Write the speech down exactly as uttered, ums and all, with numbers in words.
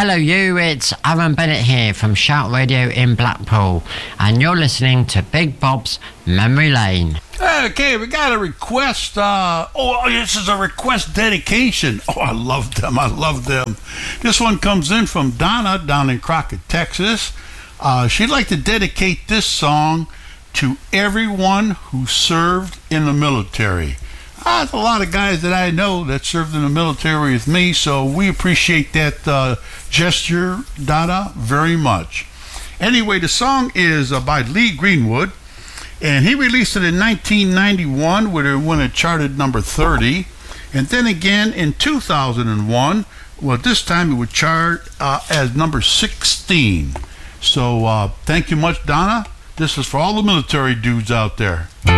Hello you, it's Aaron Bennett here from Shout Radio in Blackpool, and you're listening to Big Bob's Memory Lane. Okay, we got a request. Uh, oh, this is a request dedication. Oh, I love them. I love them. This one comes in from Donna down in Crockett, Texas. Uh, she'd like to dedicate this song to everyone who served in the military. Uh, there's a lot of guys that I know that served in the military with me, so we appreciate that uh, gesture, Donna, very much. Anyway, the song is uh, by Lee Greenwood, and he released it in nineteen ninety-one, where it when it charted number thirty, and then again in two thousand one. Well, this time it would chart uh, as number sixteen. So uh, thank you much, Donna. This is for all the military dudes out there.